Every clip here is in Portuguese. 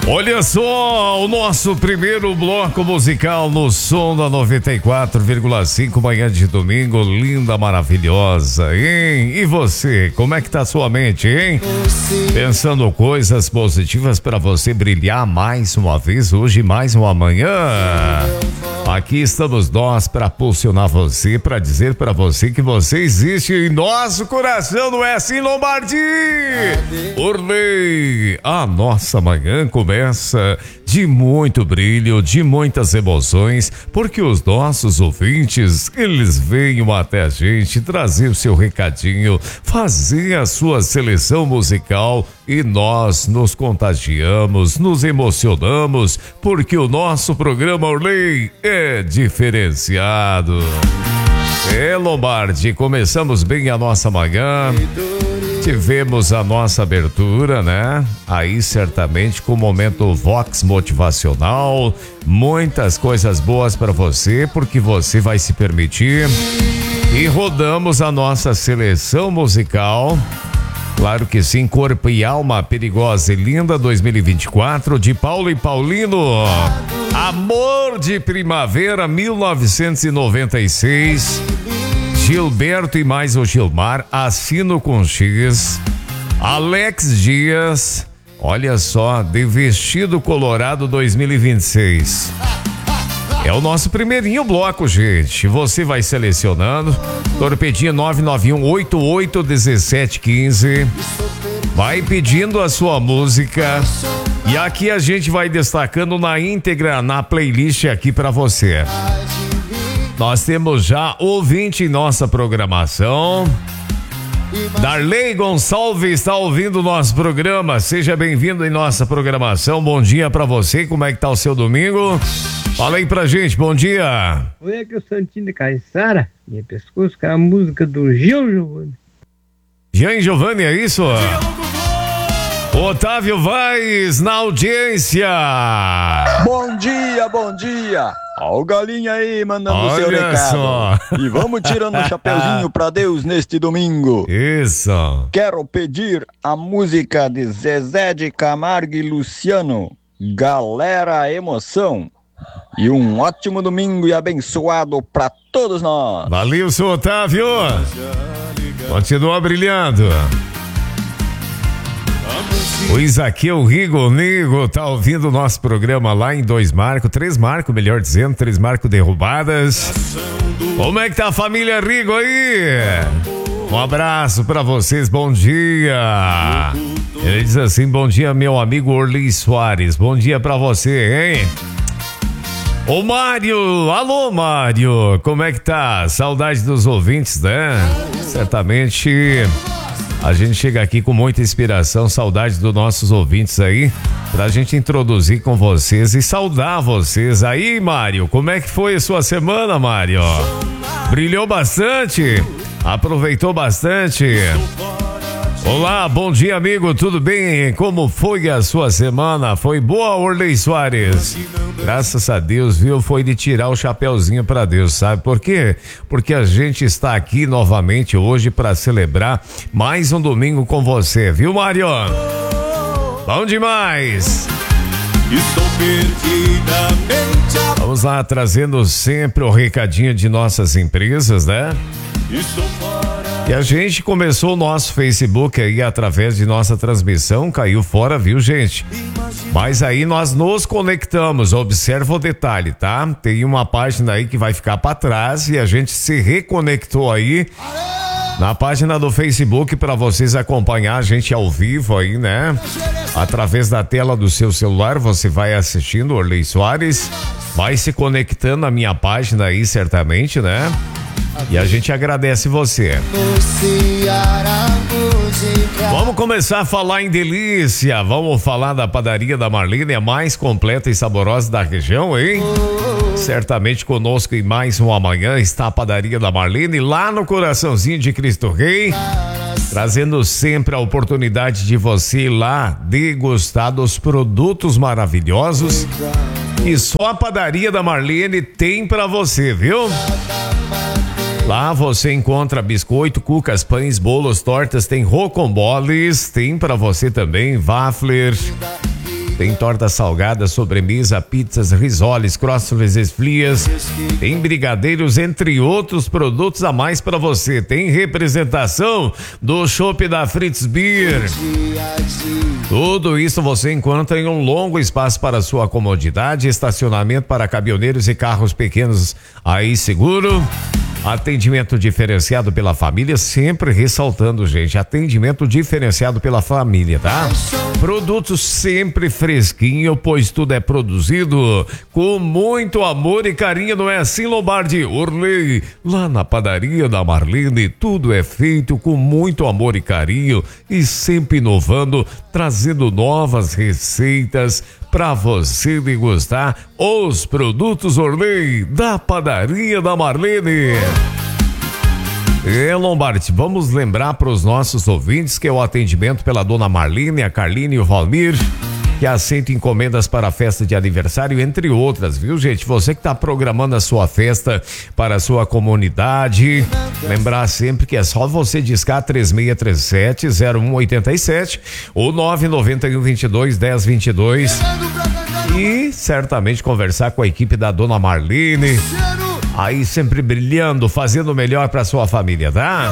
Olha só, o nosso primeiro bloco musical no som da 94,5, manhã de domingo, linda, maravilhosa, hein? E você, como é que tá a sua mente, hein? Pensando coisas positivas para você brilhar mais uma vez hoje, mais uma manhã. Aqui estamos nós para impulsionar você, para dizer para você que você existe em nosso coração, não é assim, Lombardi? Orley, a nossa manhã começa de muito brilho, de muitas emoções, porque os nossos ouvintes, eles venham até a gente trazer o seu recadinho, fazer a sua seleção musical e nós nos contagiamos, nos emocionamos, porque o nosso programa Orley é diferenciado. Lombardi, começamos bem a nossa manhã. Tivemos a nossa abertura, né? Aí certamente com o momento Vox motivacional, muitas coisas boas para você, porque você vai se permitir. E rodamos a nossa seleção musical. Claro que sim, Corpo e Alma, Perigosa e Linda 2024, de Paulo e Paulino. Amor de Primavera 1996. Gilberto e mais o Gilmar, Assino com X. Alex Dias, olha só, de Vestido Colorado 2026. É o nosso primeirinho bloco, gente. Você vai selecionando. Torpedinha 991-881715. Vai pedindo a sua música. E aqui a gente vai destacando na íntegra, na playlist aqui pra você. Nós temos já ouvinte em nossa programação. Darley Gonçalves está ouvindo o nosso programa. Seja bem-vindo em nossa programação. Bom dia pra você. Como é que tá o seu domingo? Fala aí pra gente. Bom dia. Oi, aqui é o Santinho de Caiçara. Minha pescoço, que é a música do Jean Giovanni. Jean Giovanni, é isso? Otávio Vaz na audiência. Bom dia, bom dia. Ó o galinha aí mandando o seu recado. Só. E vamos tirando o chapeuzinho pra Deus neste domingo. Isso. Quero pedir a música de Zezé de Camargo e Luciano, Galera Emoção. E um ótimo domingo e abençoado pra todos nós. Valeu, seu Otávio. Continua brilhando. O Isaqueu Rigo Nigo tá ouvindo o nosso programa lá em 2 Marcos, 3 Marcos, melhor dizendo, 3 Marcos derrubadas. Como é que tá a família Rigo aí? Um abraço pra vocês, bom dia. Ele diz assim, bom dia meu amigo Orley Soares, bom dia pra você, hein? Ô Mário, alô Mário, como é que tá? Saudade dos ouvintes, né? Certamente a gente chega aqui com muita inspiração, saudade dos nossos ouvintes aí, pra gente introduzir com vocês e saudar vocês. Aí, Mário, como é que foi a sua semana, Mário? Brilhou bastante? Aproveitou bastante? Olá, bom dia, amigo, tudo bem? Como foi a sua semana? Foi boa, Orley Soares? Graças a Deus, viu? Foi de tirar o chapeuzinho pra Deus, sabe por quê? Porque a gente está aqui novamente hoje para celebrar mais um domingo com você, viu, Mário? Bom demais! Estou perdidamente. Vamos lá, trazendo sempre o recadinho de nossas empresas, né? Estou fora. E a gente começou o nosso Facebook aí através de nossa transmissão, caiu fora, viu, gente? Mas aí nós nos conectamos, observa o detalhe, tá? Tem uma página aí que vai ficar pra trás e a gente se reconectou aí na página do Facebook para vocês acompanhar a gente ao vivo aí, né? Através da tela do seu celular, você vai assistindo, Orley Soares, vai se conectando à minha página aí, certamente, né? E a gente agradece você. Vamos começar a falar em delícia. Vamos falar da padaria da Marlene, a mais completa e saborosa da região, hein? Certamente conosco em mais uma manhã está a padaria da Marlene, lá no coraçãozinho de Cristo Rei, trazendo sempre a oportunidade de você ir lá degustar dos produtos maravilhosos que só a padaria da Marlene tem pra você, viu? Lá você encontra biscoito, cucas, pães, bolos, tortas, tem rocamboles, tem pra você também waffler, Tem torta salgada, sobremesa, pizzas, risoles, croissants, frias, tem brigadeiros, entre outros produtos a mais para você. Tem representação do chopp da Fritz Beer. Tudo isso você encontra em um longo espaço para sua comodidade, estacionamento para caminhoneiros e carros pequenos aí seguro. Atendimento diferenciado pela família, sempre ressaltando, gente, atendimento diferenciado pela família, tá? Produtos sempre fresquinho, pois tudo é produzido com muito amor e carinho, não é assim, Lombardi? Orley, lá na padaria da Marlene, tudo é feito com muito amor e carinho e sempre inovando, trazendo novas receitas para você degustar os produtos Orley da padaria da Marlene. Lombardi, vamos lembrar para os nossos ouvintes que é o atendimento pela dona Marlene, a Carline e o Valmir, que aceita encomendas para a festa de aniversário, entre outras, viu, gente? Você que está programando a sua festa para a sua comunidade, lembrar sempre que é só você discar 3637-0187 ou 991-22-1022 e certamente conversar com a equipe da dona Marlene, aí sempre brilhando, fazendo o melhor para sua família, tá?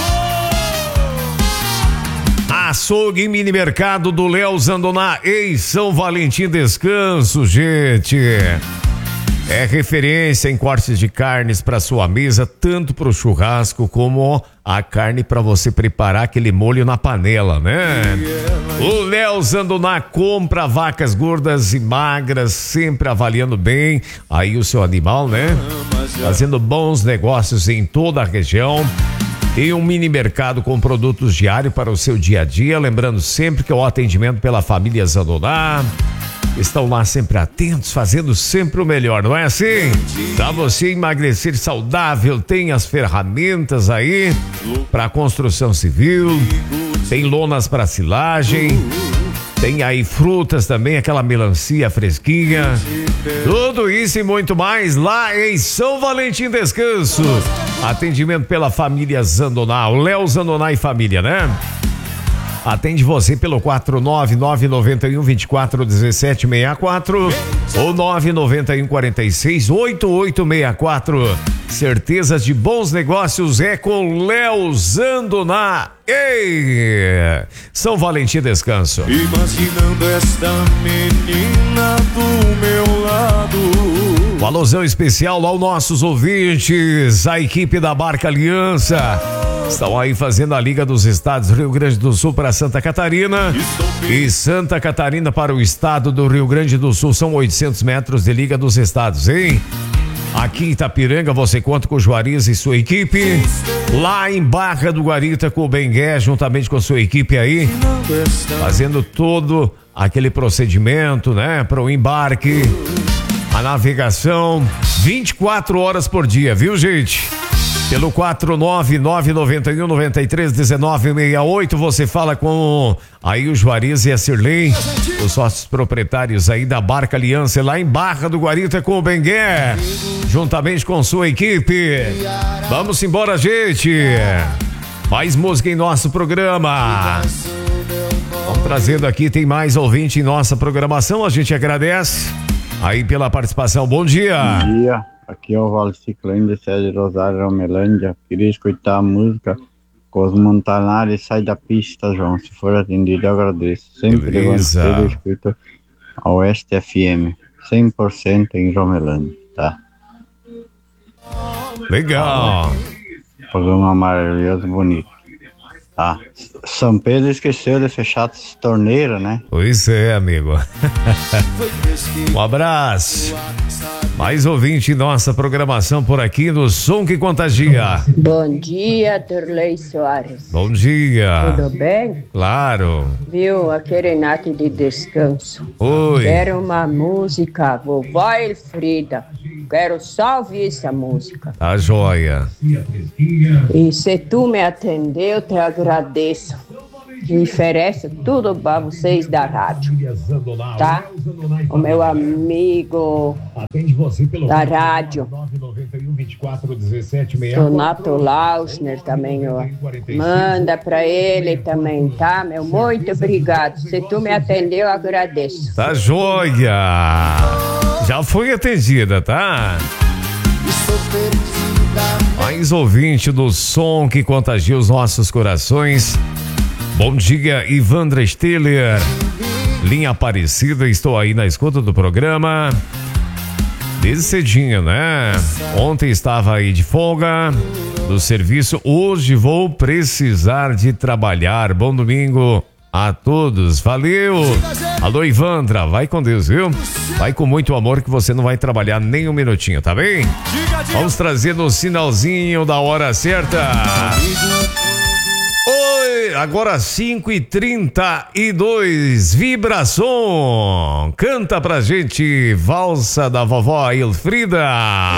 Açougue e mini mercado do Léo Zandoná em São Valentim Descanso, gente. É referência em cortes de carnes para sua mesa, tanto para o churrasco como a carne para você preparar aquele molho na panela, né? O Léo Zandoná compra vacas gordas e magras, sempre avaliando bem aí o seu animal, né? Fazendo bons negócios em toda a região. E um mini mercado com produtos diários para o seu dia a dia, lembrando sempre que é o atendimento pela família Zandoná. Estão lá sempre atentos, fazendo sempre o melhor, não é assim? Para você emagrecer saudável, tem as ferramentas aí para construção civil, tem lonas para silagem, tem aí frutas também, aquela melancia fresquinha, tudo isso e muito mais lá em São Valentim Descanso. Atendimento pela família Zandoná, o Léo Zandoná e família, né? Atende você pelo 49991241764 ou 991468864. Certezas de bons negócios é com Léo Zandoná. Ei! São Valentim Descanso. Imaginando esta menina do meu lado. Valorzão especial aos nossos ouvintes, a equipe da Barca Aliança. Estão aí fazendo a Liga dos Estados Rio Grande do Sul para Santa Catarina e Santa Catarina para o estado do Rio Grande do Sul. São 800 metros de Liga dos Estados, hein? Aqui em Itapiranga você conta com o Juarez e sua equipe. Lá em Barra do Guarita com o Bengué, juntamente com a sua equipe aí, fazendo todo aquele procedimento, né? Para o embarque, a navegação, 24 horas por dia, viu, gente? Pelo 49991931968 você fala com aí o Juarez e a Sirlei, os sócios proprietários aí da Barca Aliança lá em Barra do Guarita com o Bengué, juntamente com sua equipe. Vamos embora, gente. Mais música em nosso programa. Vamos trazendo aqui, tem mais ouvinte em nossa programação, a gente agradece aí pela participação. Bom dia. Bom dia. Aqui é o Valci Klein de Sede Rosário, Romelândia. Queria escutar a música com os Montanari Sai da Pista, João. Se for atendido, eu agradeço. Sempre levanto cedo e escuto a Oeste FM, 100% em Romelândia, tá? Legal. Programa maravilhoso, bonito. Tá. São Pedro esqueceu de fechar as torneiras, né? Pois é, amigo. Um abraço. Mais ouvinte em nossa programação por aqui no Som que Contagia. Bom dia, Derlei Soares. Bom dia. Tudo bem? Claro. Viu, aqui é Renate de Descanso. Oi. Quero uma música, Vovó Elfrida. Quero só ouvir essa música. Tá joia. E se tu me atender, eu te agradeço. e oferece tudo para vocês da rádio, tá? O meu amigo da rádio, Donato Lauschner também, ó. Manda para ele também, tá, meu? Muito obrigado. Se tu me atendeu, eu agradeço. Tá joia! Já foi atendida, tá? Mais ouvinte do som que contagia os nossos corações. Bom dia, Ivandra Stiller. Linha Aparecida, estou aí na escuta do programa. Desde cedinho, né? Ontem estava aí de folga do serviço. Hoje vou precisar de trabalhar. Bom domingo a todos. Valeu! Alô, Ivandra. Vai com Deus, viu? Vai com muito amor que você não vai trabalhar nem um minutinho, tá bem? Vamos trazer no sinalzinho da hora certa. Oi, agora 5h32, Vibração. Canta pra gente, Valsa da Vovó Elfrida.